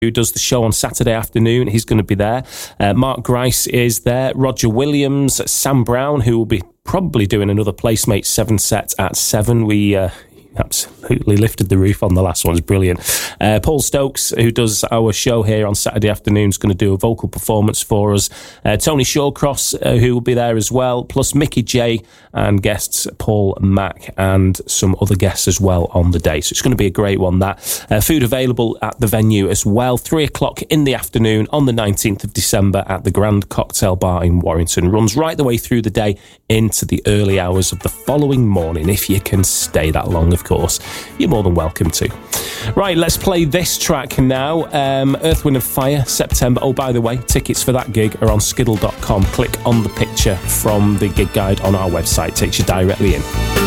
who does the show on Saturday afternoon. He's going to be there. Mark Grice is there. Roger Williams, Sam Brown, who will be probably doing another Placemate 7 set at 7. We absolutely lifted the roof on the last one. It's brilliant. Paul Stokes, who does our show here on Saturday afternoon, is going to do a vocal performance for us. Tony Shawcross, who will be there as well, plus Mickey J and guests Paul Mack and some other guests as well on the day. So it's going to be a great one, that. Food available at the venue as well. 3 o'clock in the afternoon on the 19th of December at the Grand Cocktail Bar in Warrington. Runs right the way through the day into the early hours of the following morning. If you can stay that long, of course, you're more than welcome to. Right, let's play this track now. Earth, Wind & Fire, September. Oh, by the way, tickets for that gig are on skiddle.com. Click on the picture from the gig guide on our website. Takes you directly in.